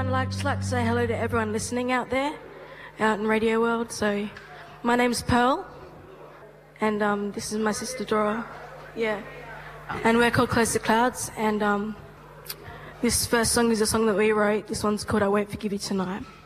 everyone. I'd just like to say hello to everyone listening out there, out in Radio World. So, my name's Pearl, and this is my sister Dora. Yeah. And we're called Close to Clouds, and this first song is a song that we wrote. This one's called I Won't Forgive You Tonight.